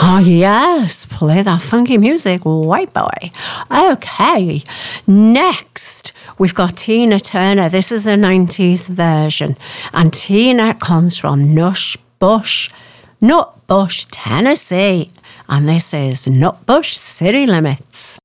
Oh, yes. Play that funky music, white boy. Okay. Next, we've got Tina Turner. This is a 90s version. And Tina comes from Nutbush, Tennessee. And this is Nutbush City Limits.